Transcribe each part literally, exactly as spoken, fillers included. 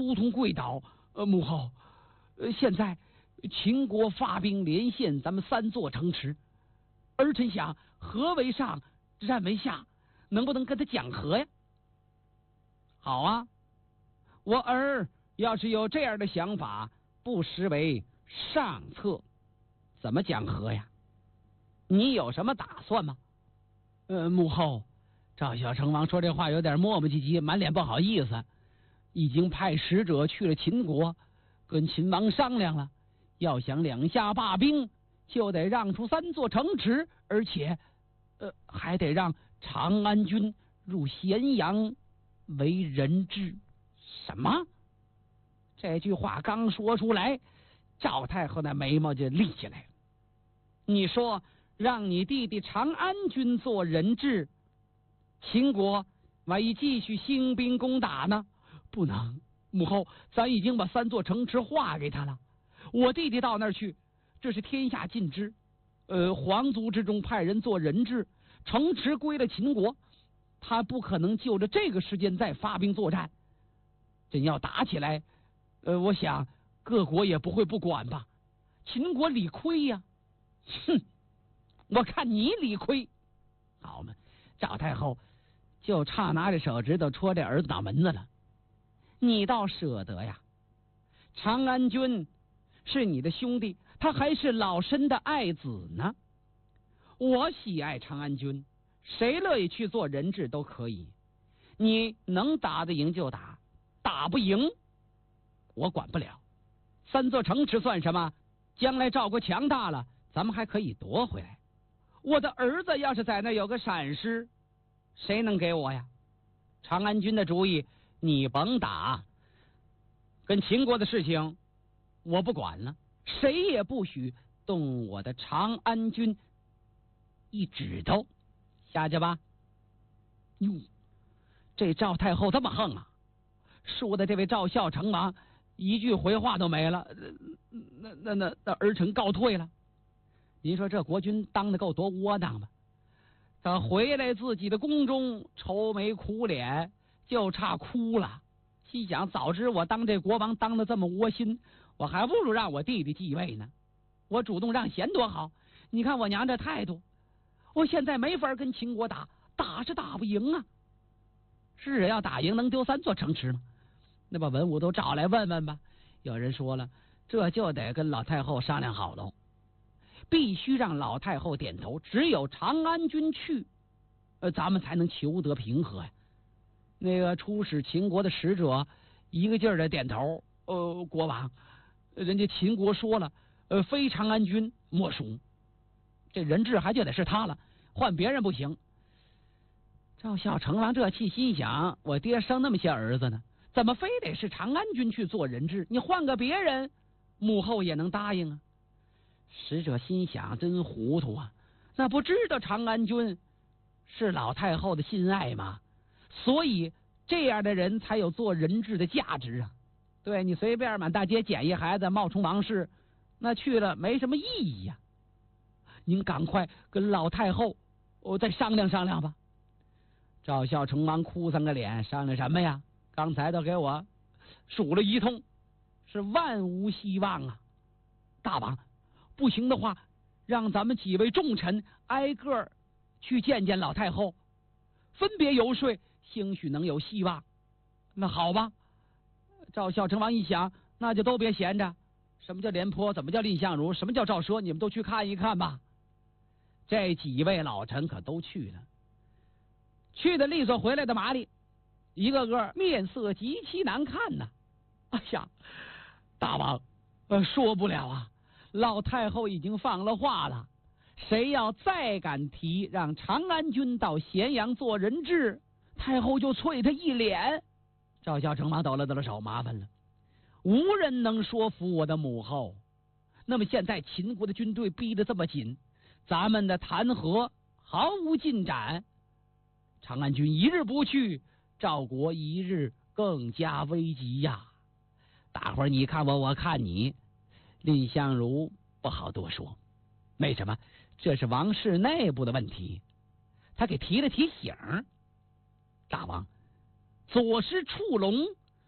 如同跪倒。呃，母后，呃，现在秦国发兵连线咱们三座城池，儿臣想和为上，战为下，能不能跟他讲和呀？好啊，我儿要是有这样的想法，不失为上策。怎么讲和呀？你有什么打算吗？呃，母后，赵孝成王说这话有点磨磨唧唧，满脸不好意思。已经派使者去了秦国，跟秦王商量了，要想两下罢兵，就得让出三座城池，而且，呃，还得让长安君入咸阳为人质。什么？这句话刚说出来，赵太后那眉毛就立起来了。你说让你弟弟长安君做人质，秦国万一继续兴兵攻打呢？不能，母后，咱已经把三座城池划给他了。我弟弟到那儿去，这是天下尽知。呃，皇族之中派人做人质，城池归了秦国，他不可能就着这个时间再发兵作战。真要打起来，呃，我想各国也不会不管吧。秦国理亏呀，哼，我看你理亏。好嘛，赵太后就差拿着手指头戳这儿子脑门子了。你倒舍得呀！长安君是你的兄弟，他还是老身的爱子呢。我喜爱长安君，谁乐意去做人质都可以。你能打得赢就打，打不赢我管不了。三座城池算什么？将来赵国强大了，咱们还可以夺回来。我的儿子要是在那有个闪失，谁能给我呀？长安君的主意你甭打，跟秦国的事情我不管了，谁也不许动我的长安君一指头，下去吧。哟，这赵太后这么横啊，说的这位赵孝成王一句回话都没了，那那那那儿臣告退了。您说这国君当的够多窝囊吧？他回来自己的宫中，愁眉苦脸，就差哭了。心想早知我当这国王当的这么窝心，我还不如让我弟弟继位呢。我主动让贤多好。你看我娘这态度，我现在没法跟秦国打，打是打不赢啊。是要打赢能丢三座城池吗？那把文武都找来问问吧。有人说了，这就得跟老太后商量好喽，必须让老太后点头，只有长安君去，呃，咱们才能求得平和呀。那个出使秦国的使者一个劲儿的点头，呃，国王，人家秦国说了，呃，非长安君莫属，这人质还就得是他了，换别人不行。赵孝成王这气，心想我爹生那么些儿子呢，怎么非得是长安君去做人质？你换个别人，母后也能答应啊。使者心想真糊涂啊，那不知道长安君是老太后的心爱吗？所以这样的人才有做人质的价值啊。对，你随便满大街捡一孩子冒充王室，那去了没什么意义呀、啊。您赶快跟老太后我再商量商量吧。赵孝成王哭丧个脸，商量什么呀？刚才都给我数了一通，是万无希望啊。大王，不行的话，让咱们几位重臣挨个去见见老太后，分别游说，兴许能有希望。那好吧。赵孝成王一想，那就都别闲着。什么叫廉颇？怎么叫蔺相如？什么叫赵奢？你们都去看一看吧。这几位老臣可都去了，去的利索，回来的麻利，一个个面色极其难看呐。哎呀，大王，呃，说不了啊，老太后已经放了话了，谁要再敢提让长安君到咸阳做人质，太后就啐他一脸。赵孝成王抖了抖了手，麻烦了，无人能说服我的母后。那么现在秦国的军队逼得这么紧，咱们的谈和毫无进展，长安君一日不去，赵国一日更加危急呀。大伙儿你看我，我看你，蔺相如不好多说。为什么？这是王室内部的问题。他给提了提醒，大王，左师触龙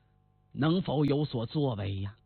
能否有所作为呀？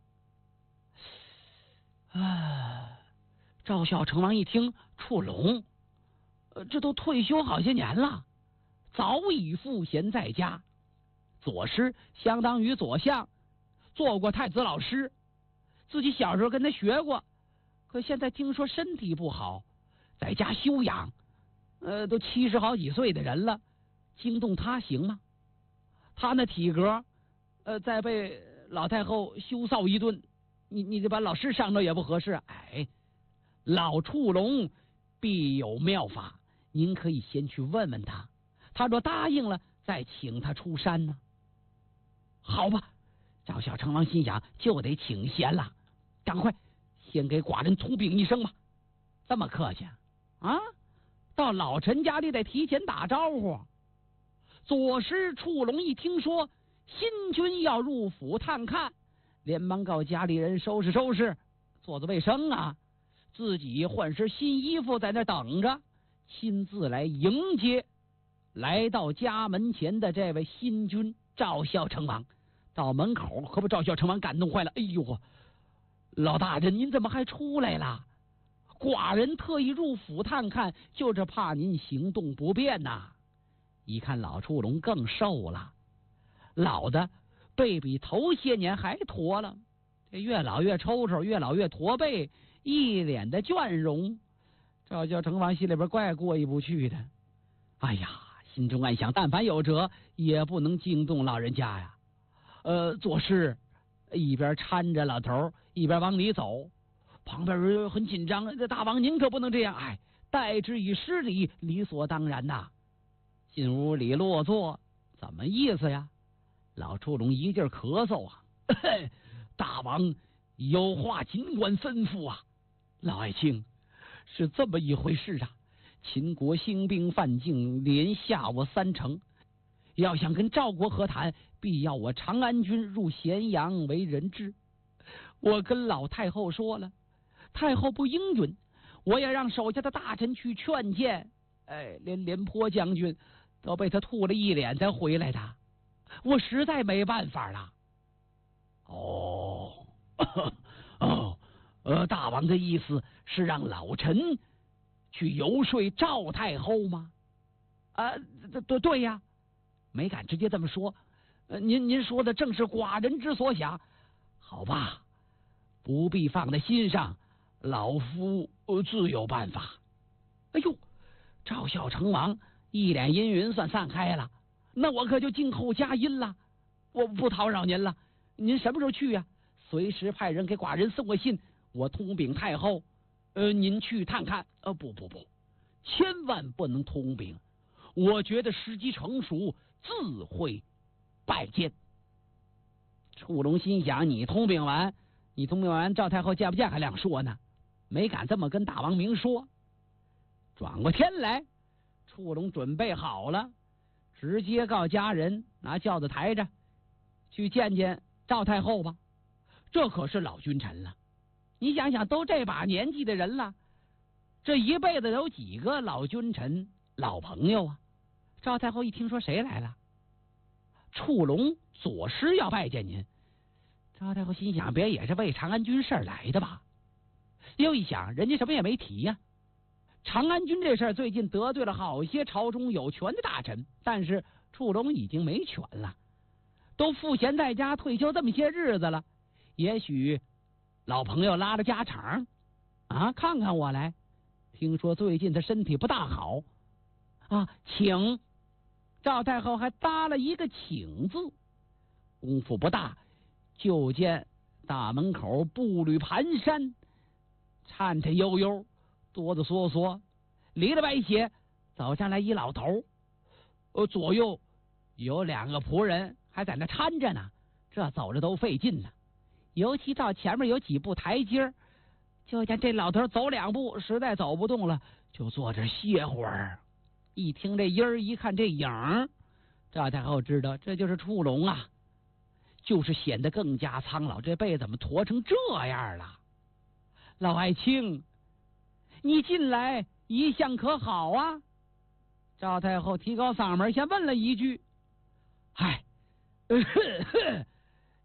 啊！赵孝成王一听，触龙，呃，这都退休好些年了，早已赋闲在家。左师相当于左相，做过太子老师，自己小时候跟他学过，可现在听说身体不好，在家休养，呃，都七十好几岁的人了，惊动他行吗？他那体格，呃，再被老太后羞臊一顿，你你就把老师伤着也不合适。哎，老触龙必有妙法，您可以先去问问他，他若答应了，再请他出山呢。好吧，赵孝成王心想，就得请贤了，赶快先给寡人通禀一声吧。这么客气啊？到老臣家里得提前打招呼。左师触龙一听说新君要入府探看，连忙告家里人收拾收拾，做做卫生啊，自己换身新衣服在那等着，亲自来迎接来到家门前的这位新君赵孝成王。到门口可把赵孝成王感动坏了。哎呦，老大人您怎么还出来了？寡人特意入府探看，就是怕您行动不便呐、啊。一看老触龙更瘦了，老的背比头些年还驼了，这越老越抽抽，越老越驼背，一脸的倦容。赵孝成王心里边怪过意不去的。哎呀，心中暗想，但凡有辙也不能惊动老人家呀。呃，左师一边搀着老头，一边往里走，旁边人很紧张。这大王您可不能这样，哎，待之以失礼，理所当然呐。进屋里落座，怎么意思呀？老触龙一劲儿咳嗽啊，大王有话尽管吩咐啊。老爱卿，是这么一回事啊，秦国兴兵犯境，连下我三城，要想跟赵国和谈，必要我长安君入咸阳为人质。我跟老太后说了，太后不应允，我也让手下的大臣去劝谏，哎，连廉颇将军都被他吐了一脸才回来的，我实在没办法了。哦，哦，呃，大王的意思是让老臣去游说赵太后吗？啊，对对对呀，没敢直接这么说。呃，您您说的正是寡人之所想。好吧，不必放在心上，老夫、呃、自有办法。哎呦，赵孝成王一脸阴云算散开了，那我可就静候佳音了。我不叨扰您了，您什么时候去呀、啊？随时派人给寡人送个信，我通禀太后，呃，您去探看。呃，不不不，千万不能通禀，我觉得时机成熟，自会拜见。触龙心想，你通禀完，你通禀完，赵太后见不见还两说呢，没敢这么跟大王明说。转过天来，触龙准备好了，直接告家人拿轿子抬着去见见赵太后吧。这可是老君臣了，你想想，都这把年纪的人了，这一辈子有几个老君臣、老朋友啊？赵太后一听说谁来了，触龙左师要拜见您。赵太后心想，别也是为长安军事来的吧？又一想，人家什么也没提呀、啊。长安军这事儿最近得罪了好些朝中有权的大臣，但是触龙已经没权了，都赋闲在家退休这么些日子了，也许老朋友拉着家常啊，看看我来。听说最近他身体不大好啊，请。赵太后还搭了一个请字，功夫不大，就见大门口步履蹒跚，颤颤悠悠，哆哆嗦嗦，离了白鞋走上来一老头，呃，左右有两个仆人还在那搀着呢，这走着都费劲呢。尤其到前面有几步台阶，就见这老头走两步实在走不动了，就坐着歇会儿。一听这音儿，一看这影儿，赵太后知道这就是触龙啊，就是显得更加苍老，这背怎么驼成这样了？老爱卿，你进来一向可好啊？赵太后提高嗓门先问了一句。嗨，呃、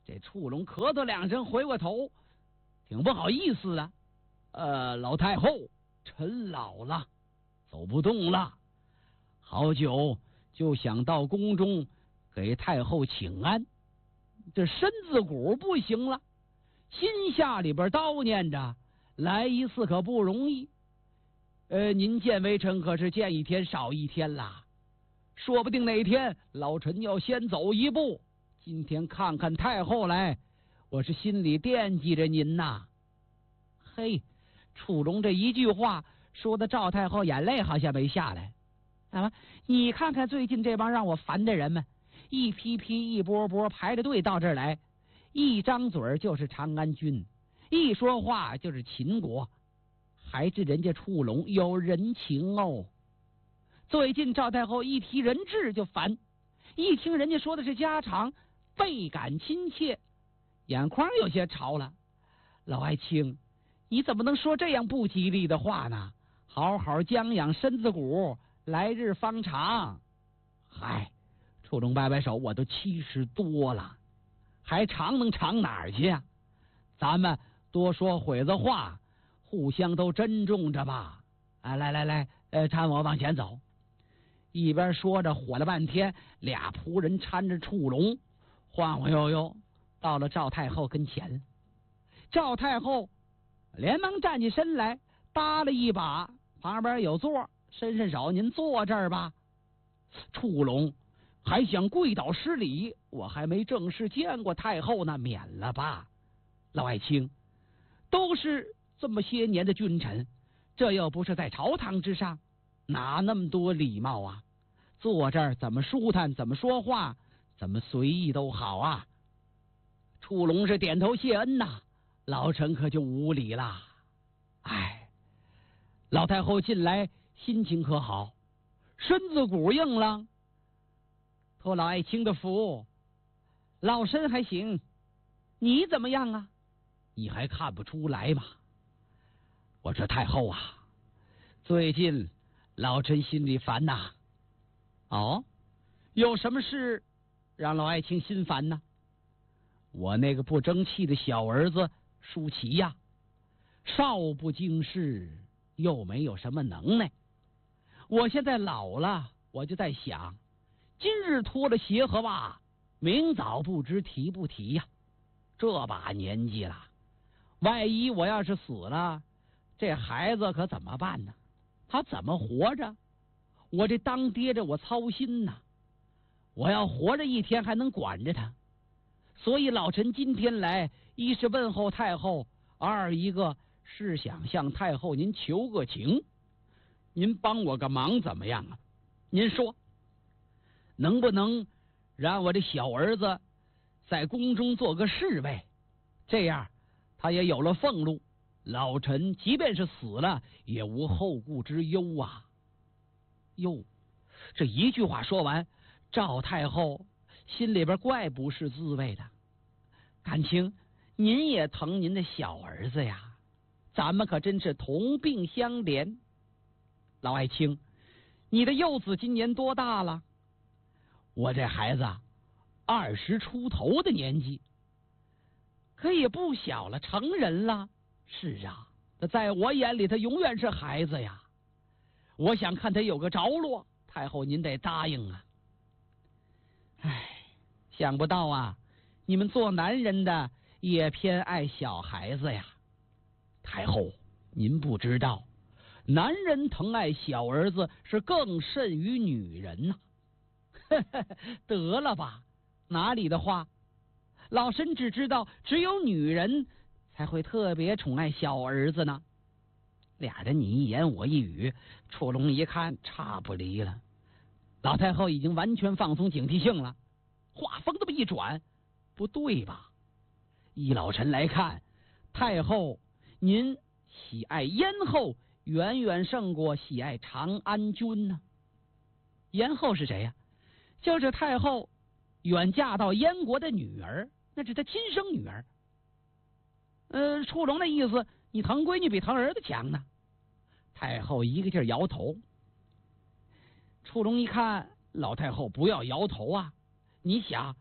这触龙咳嗽两声，回过头，挺不好意思的。呃，老太后，臣老了，走不动了，好久就想到宫中给太后请安，这身子骨不行了，心下里边叨念着，来一次可不容易。呃，您见微臣可是见一天少一天啦，说不定哪天老臣要先走一步。今天看看太后来，我是心里惦记着您呐。嘿，触龙这一句话说的赵太后眼泪好像没下来。啊，你看看最近这帮让我烦的人们，一批批一波波排着队到这儿来，一张嘴就是长安军，一说话就是秦国，还是人家触龙有人情哦。最近赵太后一提人质就烦，一听人家说的是家常，倍感亲切，眼眶有些潮了。老爱卿，你怎么能说这样不吉利的话呢？好好将养身子骨，来日方长。嗨，触龙摆摆手，我都七十多了，还长能长哪儿去啊？咱们多说会子话，互相都珍重着吧。啊，来来来，呃，搀我往前走。一边说着，火了半天，俩仆人搀着触龙，晃晃悠悠到了赵太后跟前。赵太后连忙站起身来，搭了一把，旁边有座，伸伸手，您坐这儿吧。触龙还想跪倒施礼，我还没正式见过太后呢，免了吧。老爱卿，都是这么些年的君臣，这又不是在朝堂之上，哪那么多礼貌啊？坐这儿怎么舒坦怎么说话，怎么随意都好啊。触龙是点头谢恩呐，老臣可就无礼啦。哎，老太后近来心情可好？身子骨硬了？托老爱卿的福，老身还行。你怎么样啊？你还看不出来吗？我说太后啊，最近老臣心里烦呐。哦，有什么事让老爱卿心烦呢？我那个不争气的小儿子舒淇呀，少不经事，又没有什么能耐。我现在老了，我就在想，今日脱了鞋和袜，明早不知提不提呀。这把年纪了，万一我要是死了，这孩子可怎么办呢？他怎么活着？我这当爹的我操心呐，我要活着一天还能管着他。所以老臣今天来，一是问候太后，二一个是想向太后您求个情，您帮我个忙怎么样啊？您说能不能让我这小儿子在宫中做个侍卫，这样他也有了俸禄，老臣即便是死了也无后顾之忧啊。哟，这一句话说完，赵太后心里边怪不是滋味的。感情您也疼您的小儿子呀，咱们可真是同病相怜。老爱卿，你的幼子今年多大了？我这孩子二十出头的年纪，可也不小了，成人了。是啊，在我眼里他永远是孩子呀。我想看他有个着落，太后您得答应啊。唉，想不到啊，你们做男人的也偏爱小孩子呀。太后您不知道，男人疼爱小儿子是更甚于女人呐、啊。得了吧，哪里的话，老身只知道只有女人才会特别宠爱小儿子呢。俩人你一言我一语，触龙一看差不离了。老太后已经完全放松警惕性了，话锋这么一转，不对吧？依老臣来看，太后您喜爱燕后远远胜过喜爱长安君呢。燕后是谁呀、啊？就是太后远嫁到燕国的女儿，那是她亲生女儿。呃，触龙的意思，你疼闺女比疼儿子强呢。太后一个劲儿摇头。触龙一看，老太后不要摇头啊！你想，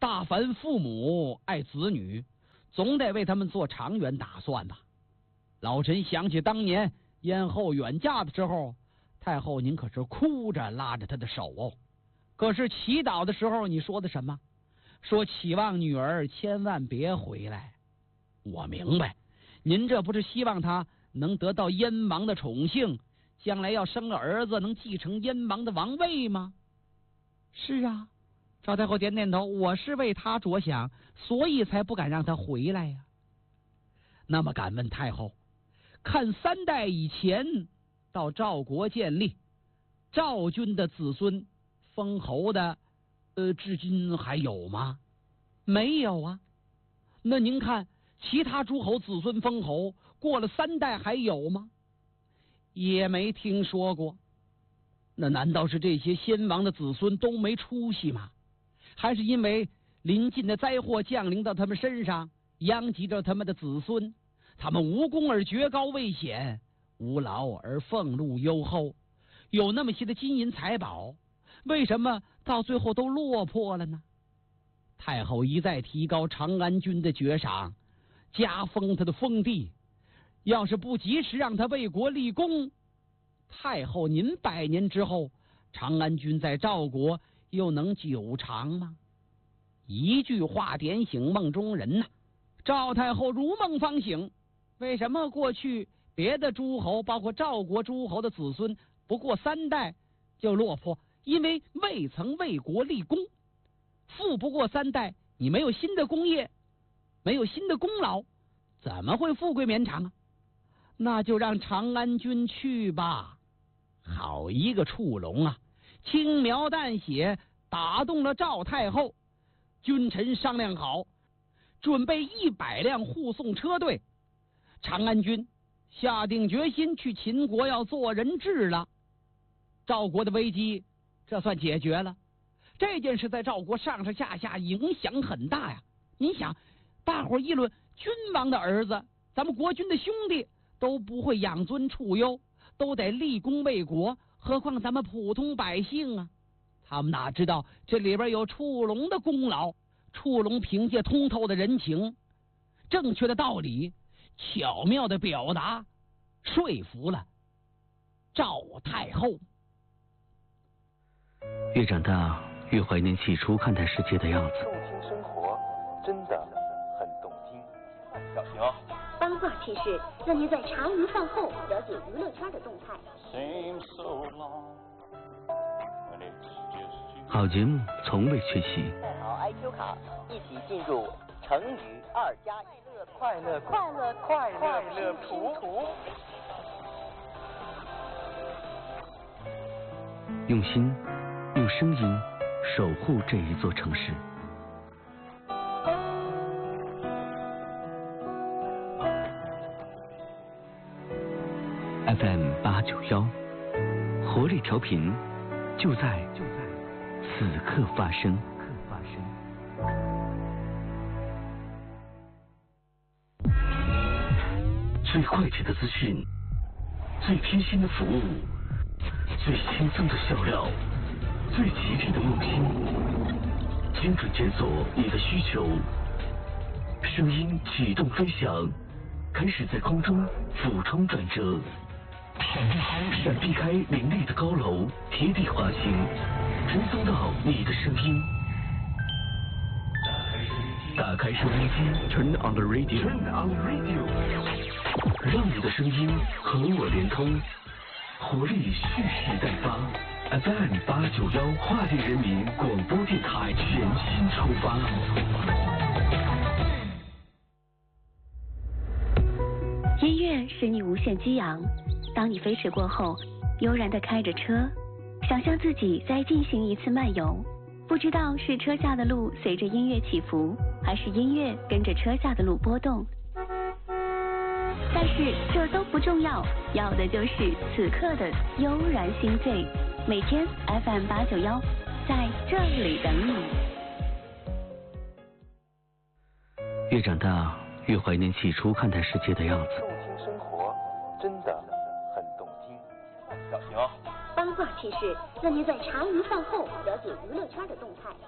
大凡父母爱子女，总得为他们做长远打算吧。老臣想起当年燕后远嫁的时候，太后您可是哭着拉着她的手哦。可是祈祷的时候你说的什么？说期望女儿千万别回来。我明白，您这不是希望她能得到燕王的宠幸，将来要生个儿子能继承燕王的王位吗？是啊，赵太后点点头，我是为他着想，所以才不敢让他回来呀。那么敢问太后，看三代以前到赵国建立，赵军的子孙封侯的，呃，至今还有吗？没有啊。那您看其他诸侯子孙封侯，过了三代还有吗？也没听说过。那难道是这些先王的子孙都没出息吗？还是因为临近的灾祸降临到他们身上，殃及着他们的子孙，他们无功而爵高位显，无劳而俸禄优厚，有那么些的金银财宝，为什么到最后都落魄了呢？太后一再提高长安君的爵赏，加封他的封地，要是不及时让他为国立功，太后您百年之后，长安君在赵国又能久长吗？一句话点醒梦中人呐、啊！赵太后如梦方醒，为什么过去别的诸侯，包括赵国诸侯的子孙，不过三代就落魄？因为未曾为国立功，富不过三代，你没有新的功业，没有新的功劳，怎么会富贵绵长啊？那就让长安君去吧。好一个触龙啊！轻描淡写打动了赵太后。君臣商量好，准备一百辆护送车队，长安君下定决心去秦国要做人质了。赵国的危机这算解决了。这件事在赵国上上下下影响很大呀。你想，大伙议论君王的儿子，咱们国君的兄弟都不会养尊处优，都得立功为国，何况咱们普通百姓啊？他们哪知道这里边有触龙的功劳？触龙凭借通透的人情、正确的道理、巧妙的表达，说服了赵太后。 越长大，越怀念起初看待世界的样子。 动听生活，真的很动听。小心哦！ 八卦趣事，让您在茶余饭后了解娱乐圈的动态。 好节目从未缺席。 带好 I Q 卡，一起进入成语二加一乐快乐快乐快乐快乐图图。 用心，用声音守护这一座城市。F M 八九幺，活力调频，就在就在此刻发生。最快捷的资讯，最贴心的服务，最轻松的笑料，最吉利的用心，精准检索你的需求。声音启动飞翔，开始在空中俯冲转折，闪避开林立的高楼，贴地滑行，追踪到你的声音。打开收音机 ，Turn on the radio，Turn on the radio， 让你的声音和我连通，活力蓄势待发。F M 八九幺华丽人民广播电台全新出发。 音乐使你无限激昂，当你飞驰过后，悠然地开着车，想象自己再进行一次漫游，不知道是车下的路随着音乐起伏，还是音乐跟着车下的路波动。但是这都不重要，要的就是此刻的悠然心醉。每天 F M 八九幺，在这里等你。 越长大，越怀念起初看待世界的样子。 动听生活，真的很动听。小心哦！ 八卦趣事，让您在茶余饭后了解娱乐圈的动态。